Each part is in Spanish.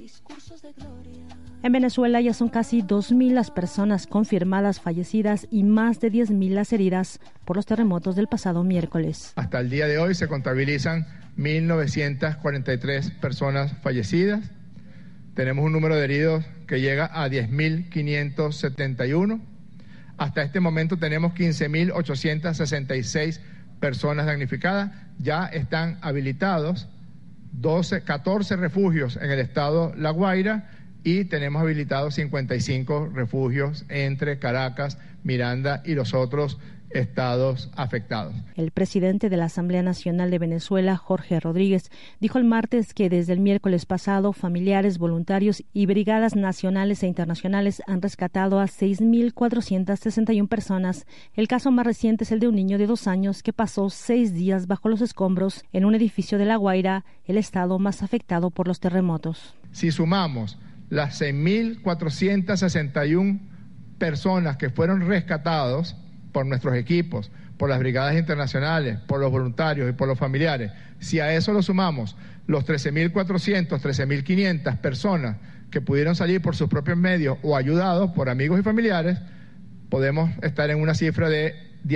En Venezuela ya son casi 2.000 las personas confirmadas fallecidas y más de 10.000 las heridas por los terremotos del pasado miércoles. Hasta el día de hoy se contabilizan 1.943 personas fallecidas. Tenemos un número de heridos que llega a 10.571. Hasta este momento tenemos 15.866 personas damnificadas. Ya están habilitados 14 refugios en el estado La Guaira y tenemos habilitados 55 refugios entre Caracas, Miranda y los otros estados afectados. El presidente de la Asamblea Nacional de Venezuela, Jorge Rodríguez, dijo el martes que desde el miércoles pasado, familiares, voluntarios y brigadas nacionales e internacionales han rescatado a 6.461 personas. El caso más reciente es el de un niño de 2 años que pasó 6 días bajo los escombros en un edificio de La Guaira, el estado más afectado por los terremotos. Si sumamos las 6.461 personas que fueron rescatados por nuestros equipos, por las brigadas internacionales, por los voluntarios y por los familiares, si a eso lo sumamos los 13.400, 13.500 personas que pudieron salir por sus propios medios o ayudados por amigos y familiares, podemos estar en una cifra de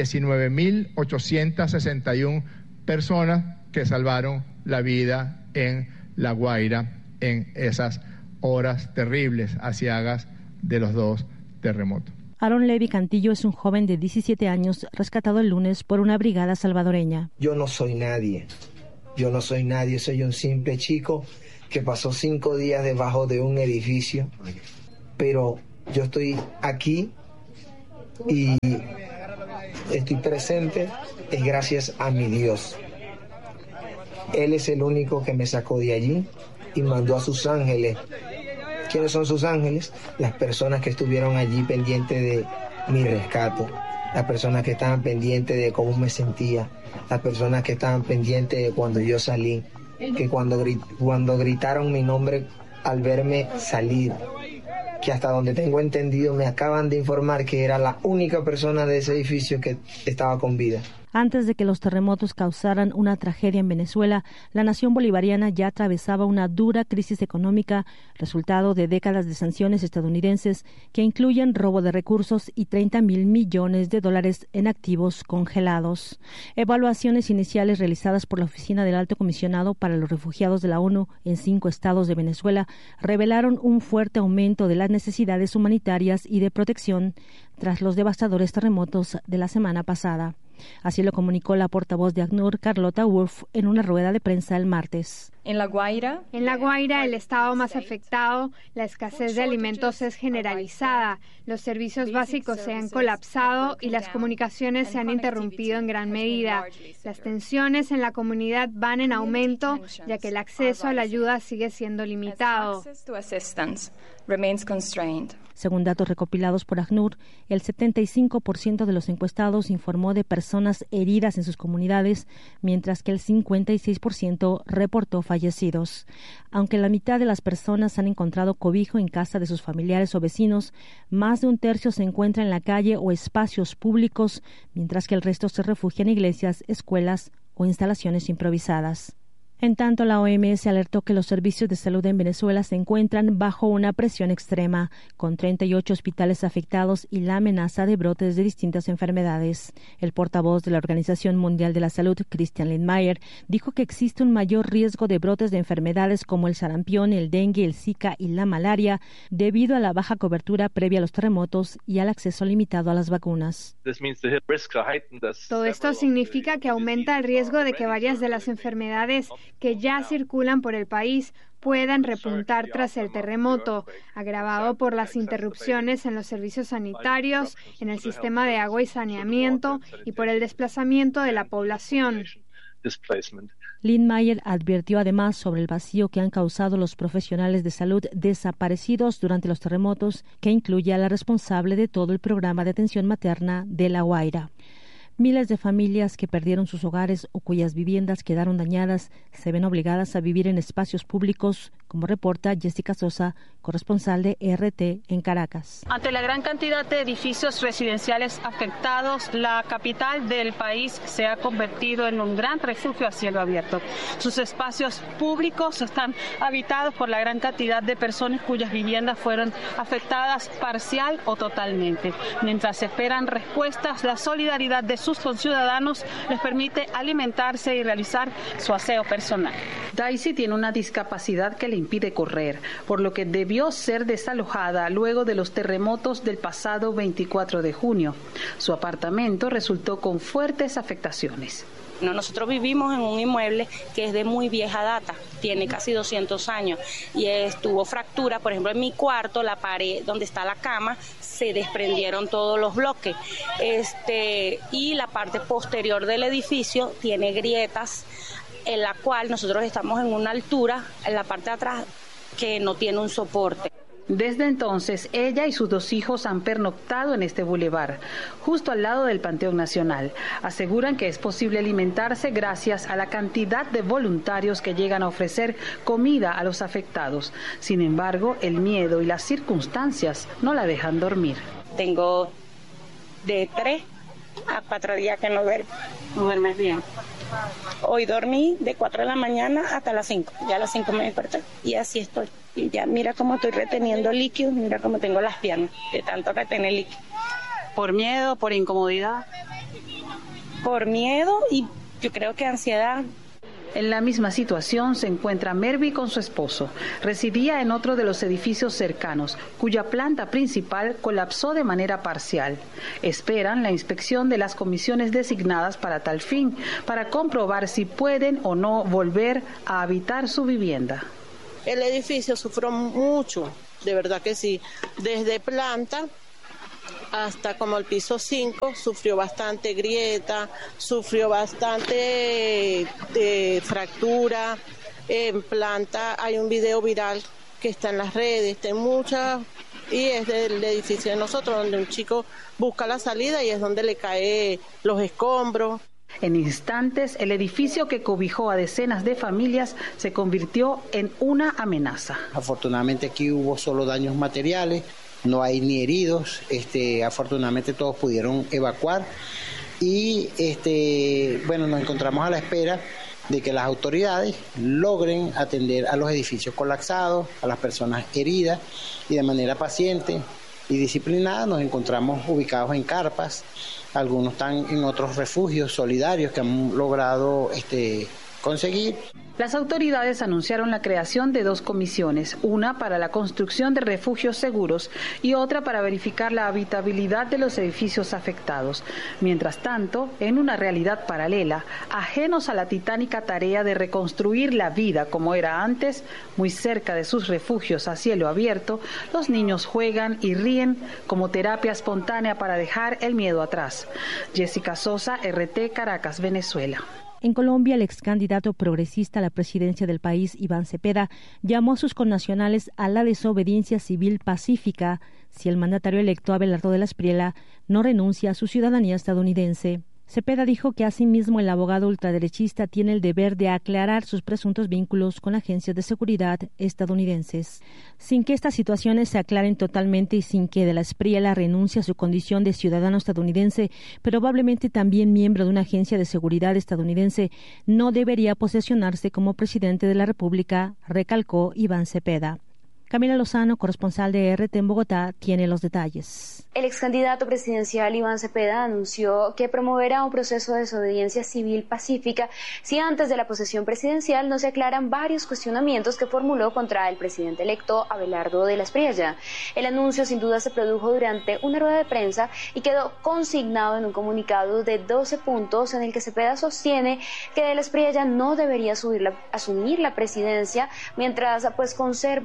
19.861 personas que salvaron la vida en La Guaira en esas horas terribles, aciagas de los 2 terremotos. Aaron Levy Cantillo es un joven de 17 años rescatado el lunes por una brigada salvadoreña. Yo no soy nadie, soy un simple chico que pasó 5 días debajo de un edificio, pero yo estoy aquí y estoy presente es gracias a mi Dios. Él es el único que me sacó de allí y mandó a sus ángeles. ¿Quiénes son sus ángeles? Las personas que estuvieron allí pendientes de mi rescate, las personas que estaban pendientes de cómo me sentía, las personas que estaban pendientes de cuando yo salí, que cuando gritaron mi nombre al verme salir, que hasta donde tengo entendido me acaban de informar que era la única persona de ese edificio que estaba con vida. Antes de que los terremotos causaran una tragedia en Venezuela, la nación bolivariana ya atravesaba una dura crisis económica, resultado de décadas de sanciones estadounidenses que incluyen robo de recursos y $30.000 millones en activos congelados. Evaluaciones iniciales realizadas por la Oficina del Alto Comisionado para los Refugiados de la ONU en 5 estados de Venezuela revelaron un fuerte aumento de las necesidades humanitarias y de protección tras los devastadores terremotos de la semana pasada. Así lo comunicó la portavoz de ACNUR, Carlota Wolf, en una rueda de prensa el martes. En La Guaira, el estado más afectado, la escasez de alimentos es generalizada, los servicios básicos se han colapsado y las comunicaciones se han interrumpido en gran medida. Las tensiones en la comunidad van en aumento, ya que el acceso a la ayuda sigue siendo limitado. Según datos recopilados por ACNUR, el 75% de los encuestados informó de personas heridas en sus comunidades, mientras que el 56% reportó fallecidos. Aunque la mitad de las personas han encontrado cobijo en casa de sus familiares o vecinos, más de un tercio se encuentra en la calle o espacios públicos, mientras que el resto se refugia en iglesias, escuelas o instalaciones improvisadas. En tanto, la OMS alertó que los servicios de salud en Venezuela se encuentran bajo una presión extrema, con 38 hospitales afectados y la amenaza de brotes de distintas enfermedades. El portavoz de la Organización Mundial de la Salud, Christian Lindmeier, dijo que existe un mayor riesgo de brotes de enfermedades como el sarampión, el dengue, el zika y la malaria, debido a la baja cobertura previa a los terremotos y al acceso limitado a las vacunas. Todo esto significa que aumenta el riesgo de que varias de las enfermedades que ya circulan por el país puedan repuntar tras el terremoto, agravado por las interrupciones en los servicios sanitarios, en el sistema de agua y saneamiento y por el desplazamiento de la población. Lindmeier advirtió además sobre el vacío que han causado los profesionales de salud desaparecidos durante los terremotos, que incluye a la responsable de todo el programa de atención materna de La Guaira. Miles de familias que perdieron sus hogares o cuyas viviendas quedaron dañadas se ven obligadas a vivir en espacios públicos como reporta Jessica Sosa, corresponsal de RT en Caracas. Ante la gran cantidad de edificios residenciales afectados, la capital del país se ha convertido en un gran refugio a cielo abierto. Sus espacios públicos están habitados por la gran cantidad de personas cuyas viviendas fueron afectadas parcial o totalmente. Mientras esperan respuestas, la solidaridad de sus conciudadanos les permite alimentarse y realizar su aseo personal. Daisy tiene una discapacidad que le impide correr, por lo que debió ser desalojada luego de los terremotos del pasado 24 de junio. Su apartamento resultó con fuertes afectaciones. Nosotros vivimos en un inmueble que es de muy vieja data, tiene casi 200 años y tuvo fractura. Por ejemplo, en mi cuarto, la pared donde está la cama, se desprendieron todos los bloques. Y la parte posterior del edificio tiene grietas, en la cual nosotros estamos en una altura, en la parte de atrás, que no tiene un soporte. Desde entonces, ella y sus 2 hijos han pernoctado en este bulevar, justo al lado del Panteón Nacional. Aseguran que es posible alimentarse gracias a la cantidad de voluntarios que llegan a ofrecer comida a los afectados. Sin embargo, el miedo y las circunstancias no la dejan dormir. Tengo de 3 a 4 días que no duermo. No duermes bien. Hoy dormí de 4 de la mañana hasta las 5. Ya a las 5 me desperté y así estoy. Y ya mira cómo estoy reteniendo líquido, mira cómo tengo las piernas de tanto retener líquido. ¿Por miedo, por incomodidad? Por miedo y yo creo que ansiedad. En la misma situación se encuentra Mervi con su esposo. Residía en otro de los edificios cercanos, cuya planta principal colapsó de manera parcial. Esperan la inspección de las comisiones designadas para tal fin, para comprobar si pueden o no volver a habitar su vivienda. El edificio sufrió mucho, de verdad que sí. Desde planta hasta como el piso 5 sufrió bastante grieta, sufrió bastante fractura. En planta hay un video viral que está en las redes, hay muchas, y es del edificio de nosotros, donde un chico busca la salida y es donde le caen los escombros. En instantes, el edificio que cobijó a decenas de familias se convirtió en una amenaza. Afortunadamente aquí hubo solo daños materiales, no hay ni heridos, afortunadamente todos pudieron evacuar y nos encontramos a la espera de que las autoridades logren atender a los edificios colapsados, a las personas heridas y de manera paciente y disciplinada. Nos encontramos ubicados en carpas, algunos están en otros refugios solidarios que han logrado conseguir. Las autoridades anunciaron la creación de 2 comisiones, una para la construcción de refugios seguros y otra para verificar la habitabilidad de los edificios afectados. Mientras tanto, en una realidad paralela, ajenos a la titánica tarea de reconstruir la vida como era antes, muy cerca de sus refugios a cielo abierto, los niños juegan y ríen como terapia espontánea para dejar el miedo atrás. Jessica Sosa, RT, Caracas, Venezuela. En Colombia, el ex candidato progresista a la presidencia del país, Iván Cepeda, llamó a sus connacionales a la desobediencia civil pacífica si el mandatario electo Abelardo de la Espriella no renuncia a su ciudadanía estadounidense. Cepeda dijo que asimismo el abogado ultraderechista tiene el deber de aclarar sus presuntos vínculos con agencias de seguridad estadounidenses. Sin que estas situaciones se aclaren totalmente y sin que de la Espriella renuncie a su condición de ciudadano estadounidense, probablemente también miembro de una agencia de seguridad estadounidense, no debería posesionarse como presidente de la República, recalcó Iván Cepeda. Camila Lozano, corresponsal de RT en Bogotá, tiene los detalles. El ex candidato presidencial Iván Cepeda anunció que promoverá un proceso de desobediencia civil pacífica si antes de la posesión presidencial no se aclaran varios cuestionamientos que formuló contra el presidente electo Abelardo de la Espriella. El anuncio sin duda se produjo durante una rueda de prensa y quedó consignado en un comunicado de 12 puntos en el que Cepeda sostiene que de la Espriella no debería asumir la presidencia mientras conserva la ciudadanía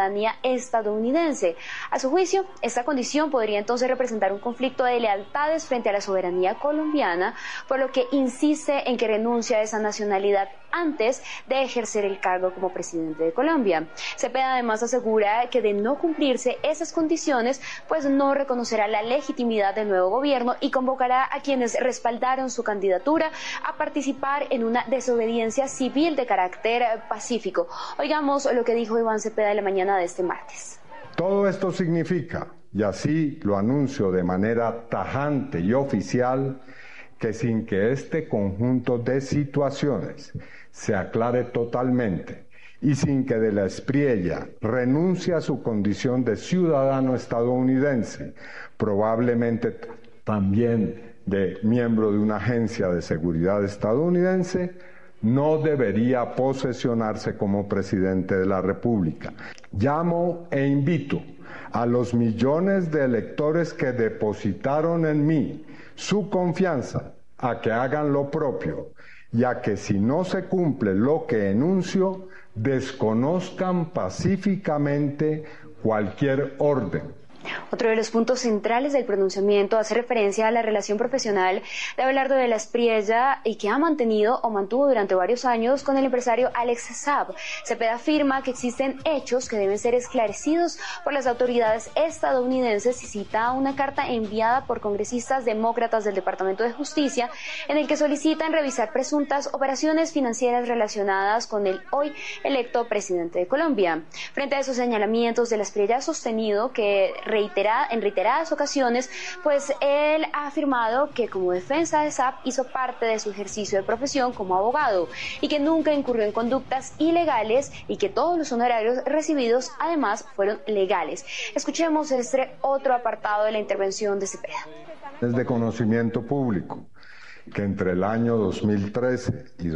ciudadanía estadounidense. A su juicio, esta condición podría entonces representar un conflicto de lealtades frente a la soberanía colombiana, por lo que insiste en que renuncia a esa nacionalidad antes de ejercer el cargo como presidente de Colombia. Cepeda además asegura que de no cumplirse esas condiciones, pues no reconocerá la legitimidad del nuevo gobierno y convocará a quienes respaldaron su candidatura a participar en una desobediencia civil de carácter pacífico. Oigamos lo que dijo Iván Cepeda en la mañana de este martes. Todo esto significa, y así lo anuncio de manera tajante y oficial, que sin que este conjunto de situaciones se aclare totalmente y sin que de la Espriella renuncie a su condición de ciudadano estadounidense, probablemente también de miembro de una agencia de seguridad estadounidense, no debería posesionarse como presidente de la República. Llamo e invito a los millones de electores que depositaron en mí su confianza a que hagan lo propio y a que si no se cumple lo que enuncio, desconozcan pacíficamente cualquier orden. Otro de los puntos centrales del pronunciamiento hace referencia a la relación profesional de Abelardo de la Espriella y que ha mantenido o mantuvo durante varios años con el empresario Alex Saab. Cepeda afirma que existen hechos que deben ser esclarecidos por las autoridades estadounidenses y cita una carta enviada por congresistas demócratas del Departamento de Justicia en el que solicitan revisar presuntas operaciones financieras relacionadas con el hoy electo presidente de Colombia. Frente a esos señalamientos, de la Espriella ha sostenido que en reiteradas ocasiones, pues él ha afirmado que como defensa de Saab hizo parte de su ejercicio de profesión como abogado y que nunca incurrió en conductas ilegales y que todos los honorarios recibidos además fueron legales. Escuchemos este otro apartado de la intervención de Cepeda. Es de conocimiento público que entre el año 2013 y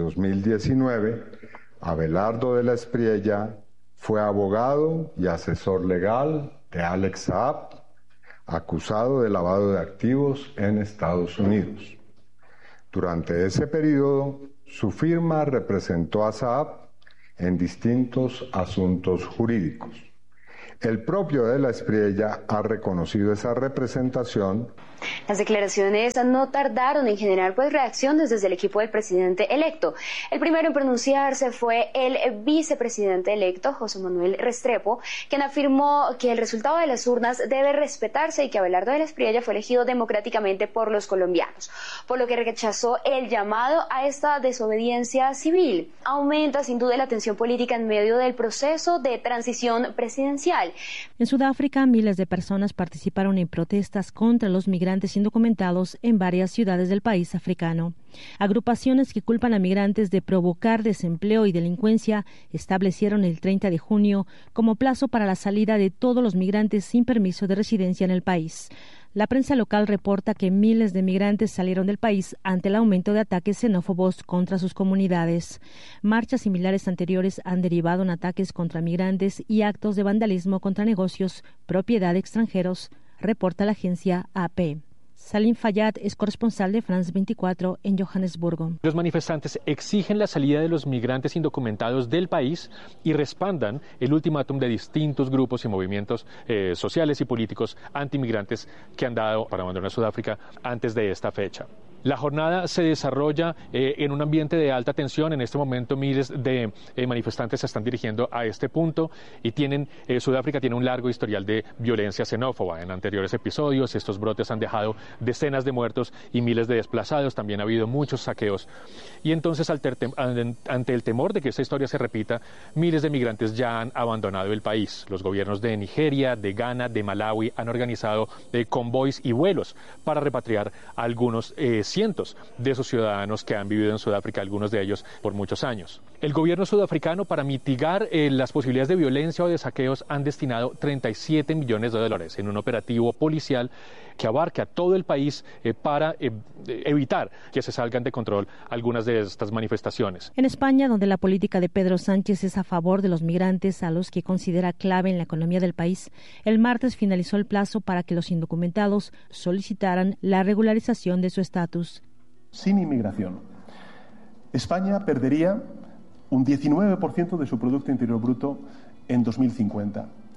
2019, Abelardo de la Espriella fue abogado y asesor legal de Alex Saab, acusado de lavado de activos en Estados Unidos. Durante ese periodo, su firma representó a Saab en distintos asuntos jurídicos. El propio de la Espriella ha reconocido esa representación. Las declaraciones no tardaron en generar reacciones desde el equipo del presidente electo. El primero en pronunciarse fue el vicepresidente electo, José Manuel Restrepo, quien afirmó que el resultado de las urnas debe respetarse y que Abelardo de la Espriella fue elegido democráticamente por los colombianos, por lo que rechazó el llamado a esta desobediencia civil. Aumenta sin duda la tensión política en medio del proceso de transición presidencial. En Sudáfrica, miles de personas participaron en protestas contra los migrantes indocumentados en varias ciudades del país africano. Agrupaciones que culpan a migrantes de provocar desempleo y delincuencia establecieron el 30 de junio como plazo para la salida de todos los migrantes sin permiso de residencia en el país. La prensa local reporta que miles de migrantes salieron del país ante el aumento de ataques xenófobos contra sus comunidades. Marchas similares anteriores han derivado en ataques contra migrantes y actos de vandalismo contra negocios, propiedad de extranjeros, reporta la agencia AP. Salim Fayyad es corresponsal de France 24 en Johannesburgo. Los manifestantes exigen la salida de los migrantes indocumentados del país y respaldan el ultimátum de distintos grupos y movimientos sociales y políticos antimigrantes que han dado para abandonar Sudáfrica antes de esta fecha. La jornada se desarrolla en un ambiente de alta tensión. En este momento miles de manifestantes se están dirigiendo a este punto y Sudáfrica tiene un largo historial de violencia xenófoba. En anteriores episodios estos brotes han dejado decenas de muertos y miles de desplazados. También ha habido muchos saqueos. Y entonces ante el temor de que esta historia se repita, miles de migrantes ya han abandonado el país. Los gobiernos de Nigeria, de Ghana, de Malawi han organizado convoys y vuelos para repatriar a algunos cientos de sus ciudadanos que han vivido en Sudáfrica, algunos de ellos por muchos años. El gobierno sudafricano, para mitigar las posibilidades de violencia o de saqueos, han destinado $37 millones en un operativo policial que abarque a todo el país para evitar que se salgan de control algunas de estas manifestaciones. En España, donde la política de Pedro Sánchez es a favor de los migrantes a los que considera clave en la economía del país, el martes finalizó el plazo para que los indocumentados solicitaran la regularización de su estatus. Sin inmigración, España perdería un 19% de su Producto Interior Bruto en 2050.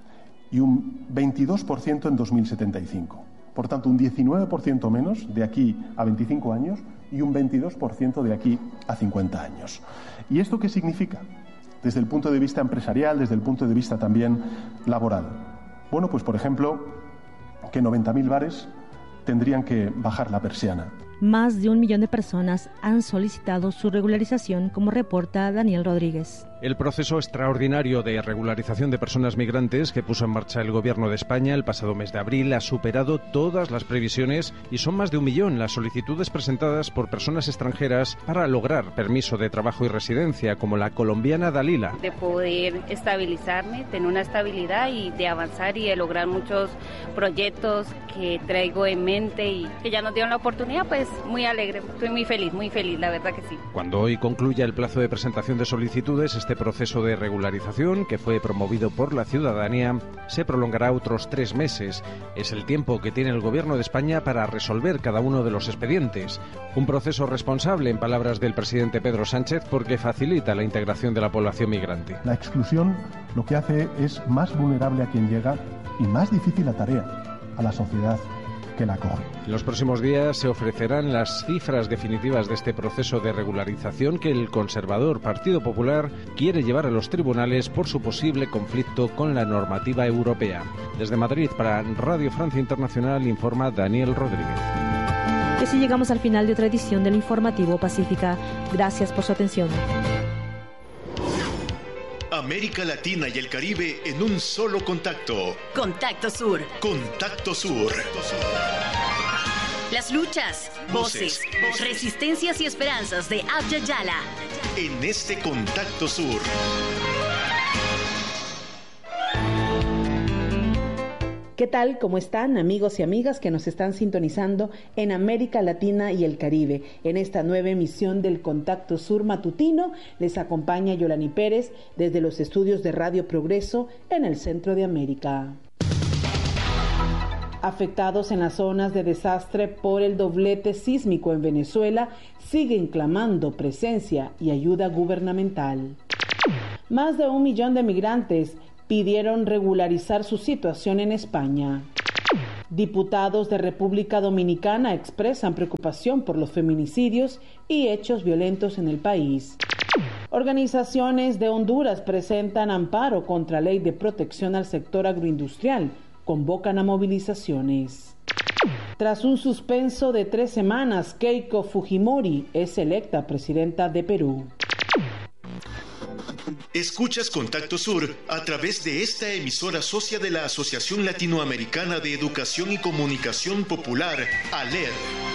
y un 22% en 2075. Por tanto, un 19% menos de aquí a 25 años y un 22% de aquí a 50 años. ¿Y esto qué significa? Desde el punto de vista empresarial, desde el punto de vista también laboral. Bueno, pues por ejemplo, que 90.000 bares tendrían que bajar la persiana. Más de 1 millón de personas han solicitado su regularización, como reporta Daniel Rodríguez. El proceso extraordinario de regularización de personas migrantes que puso en marcha el Gobierno de España el pasado mes de abril ha superado todas las previsiones y son más de 1 millón las solicitudes presentadas por personas extranjeras para lograr permiso de trabajo y residencia, como la colombiana Dalila. De poder estabilizarme, tener una estabilidad y de avanzar y de lograr muchos proyectos que traigo en mente y que ya nos dieron la oportunidad, pues muy alegre, estoy muy feliz, la verdad que sí. Cuando hoy concluya el plazo de presentación de solicitudes, este proceso de regularización, que fue promovido por la ciudadanía, se prolongará otros 3 meses. Es el tiempo que tiene el Gobierno de España para resolver cada uno de los expedientes. Un proceso responsable, en palabras del presidente Pedro Sánchez, porque facilita la integración de la población migrante. La exclusión lo que hace es más vulnerable a quien llega y más difícil la tarea a la sociedad que la acoge. En los próximos días se ofrecerán las cifras definitivas de este proceso de regularización que el conservador Partido Popular quiere llevar a los tribunales por su posible conflicto con la normativa europea. Desde Madrid, para Radio Francia Internacional, informa Daniel Rodríguez. Y así llegamos al final de otra edición del Informativo Pacífica. Gracias por su atención. América Latina y el Caribe en un solo contacto. Contacto Sur. Contacto Sur. Las luchas, voces, resistencias y esperanzas de Abya Yala. En este Contacto Sur. ¿Qué tal? ¿Cómo están, amigos y amigas que nos están sintonizando en América Latina y el Caribe? En esta nueva emisión del Contacto Sur matutino les acompaña Yolani Pérez desde los estudios de Radio Progreso en el centro de América. Afectados en las zonas de desastre por el doblete sísmico en Venezuela siguen clamando presencia y ayuda gubernamental. Más de 1 millón de migrantes pidieron regularizar su situación en España. Diputados de República Dominicana expresan preocupación por los feminicidios y hechos violentos en el país. Organizaciones de Honduras presentan amparo contra ley de protección al sector agroindustrial. Convocan a movilizaciones. Tras un suspenso de 3 semanas, Keiko Fujimori es electa presidenta de Perú. Escuchas Contacto Sur a través de esta emisora socia de la Asociación Latinoamericana de Educación y Comunicación Popular, ALED.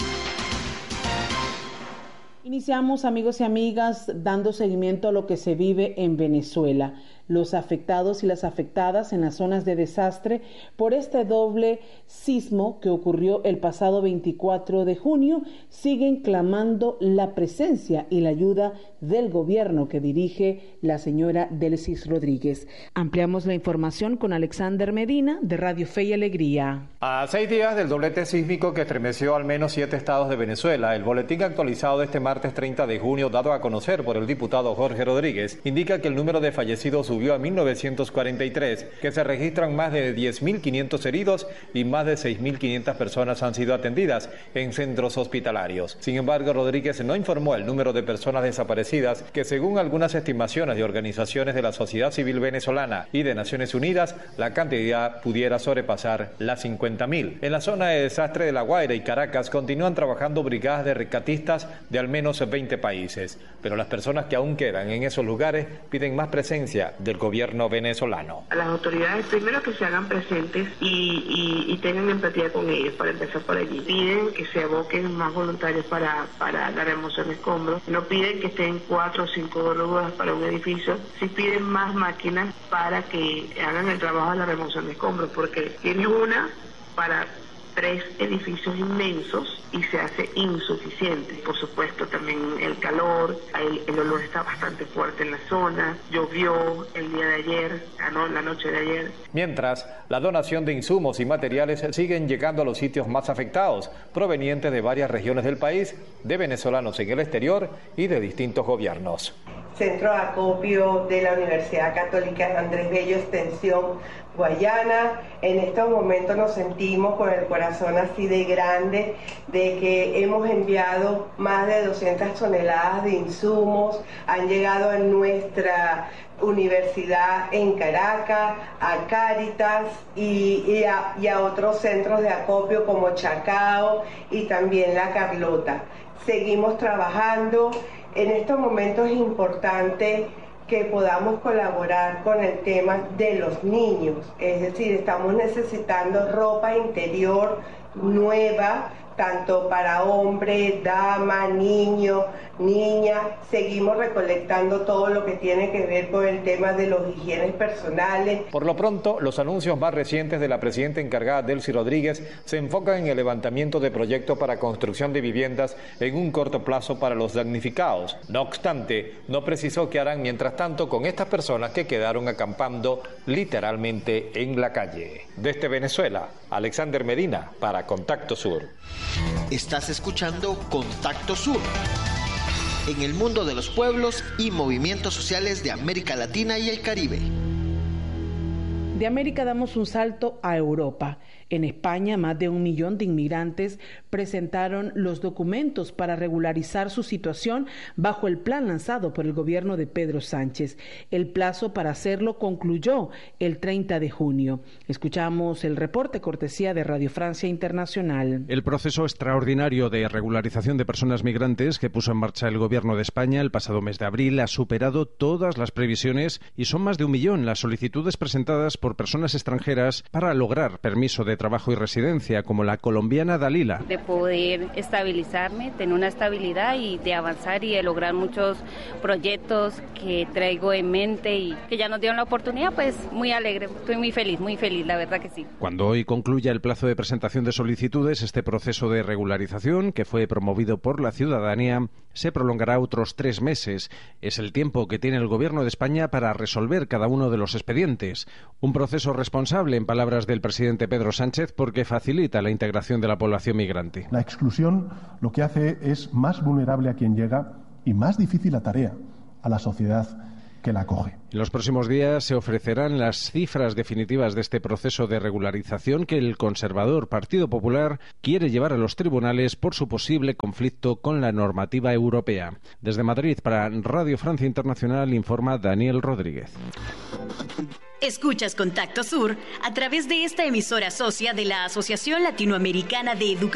Iniciamos, amigos y amigas, dando seguimiento a lo que se vive en Venezuela. Los afectados y las afectadas en las zonas de desastre por este doble sismo que ocurrió el pasado 24 de junio siguen clamando la presencia y la ayuda del gobierno que dirige la señora Delcis Rodríguez. Ampliamos la información con Alexander Medina de Radio Fe y Alegría. A 6 días del doblete sísmico que estremeció al menos 7 estados de Venezuela, el boletín actualizado de este martes 30 de junio dado a conocer por el diputado Jorge Rodríguez indica que el número de fallecidos subió a 1.943, que se registran más de 10.500 heridos y más de 6.500 personas han sido atendidas en centros hospitalarios. Sin embargo, Rodríguez no informó el número de personas desaparecidas, que según algunas estimaciones de organizaciones de la sociedad civil venezolana y de Naciones Unidas, la cantidad pudiera sobrepasar las 50.000. En la zona de desastre de La Guaira y Caracas continúan trabajando brigadas de rescatistas de al menos 20 países, pero las personas que aún quedan en esos lugares piden más presencia del gobierno venezolano. A las autoridades primero que se hagan presentes y tengan empatía con ellos, para empezar por allí. Piden que se aboquen más voluntarios para la remoción de escombros. No piden que estén 4 o 5 grúas para un edificio, sí piden más máquinas para que hagan el trabajo de la remoción de escombros, porque tiene una para 3 edificios inmensos y se hace insuficiente. Por supuesto, también el calor, el olor está bastante fuerte en la zona, llovió el día de ayer, la noche de ayer. Mientras, la donación de insumos y materiales siguen llegando a los sitios más afectados, provenientes de varias regiones del país, de venezolanos en el exterior y de distintos gobiernos. Centro de Acopio de la Universidad Católica de Andrés Bello, Extensión Guayana. En estos momentos nos sentimos con el corazón así de grande de que hemos enviado más de 200 toneladas de insumos, han llegado a nuestra universidad en Caracas, a Cáritas y a otros centros de acopio como Chacao y también La Carlota. Seguimos trabajando. En estos momentos es importante que podamos colaborar con el tema de los niños, es decir, estamos necesitando ropa interior nueva, tanto para hombre, dama, niño, niña. Seguimos recolectando todo lo que tiene que ver con el tema de los higienes personales. Por lo pronto, los anuncios más recientes de la presidenta encargada Delcy Rodríguez se enfocan en el levantamiento de proyectos para construcción de viviendas en un corto plazo para los damnificados. No obstante, no precisó qué harán mientras tanto con estas personas que quedaron acampando literalmente en la calle. Desde Venezuela, Alexander Medina para Contacto Sur. Estás escuchando Contacto Sur. En el mundo de los pueblos y movimientos sociales de América Latina y el Caribe. De América damos un salto a Europa. En España, más de 1 millón de inmigrantes presentaron los documentos para regularizar su situación bajo el plan lanzado por el gobierno de Pedro Sánchez. El plazo para hacerlo concluyó el 30 de junio. Escuchamos el reporte cortesía de Radio Francia Internacional. El proceso extraordinario de regularización de personas migrantes que puso en marcha el gobierno de España el pasado mes de abril ha superado todas las previsiones y son más de 1 millón las solicitudes presentadas por personas extranjeras para lograr permiso de trabajo y residencia, como la colombiana Dalila. De poder estabilizarme, tener una estabilidad y de avanzar y de lograr muchos proyectos que traigo en mente y que ya nos dieron la oportunidad, pues muy alegre, estoy muy feliz, la verdad que sí. Cuando hoy concluya el plazo de presentación de solicitudes, este proceso de regularización, que fue promovido por la ciudadanía, se prolongará otros 3 meses. Es el tiempo que tiene el Gobierno de España para resolver cada uno de los expedientes. Un proceso responsable, en palabras del presidente Pedro Sánchez, porque facilita la integración de la población migrante. La exclusión lo que hace es más vulnerable a quien llega y más difícil la tarea a la sociedad que la acoge. En los próximos días se ofrecerán las cifras definitivas de este proceso de regularización que el conservador Partido Popular quiere llevar a los tribunales por su posible conflicto con la normativa europea. Desde Madrid, para Radio Francia Internacional, informa Daniel Rodríguez. Escuchas Contacto Sur a través de esta emisora socia de la Asociación Latinoamericana de Educación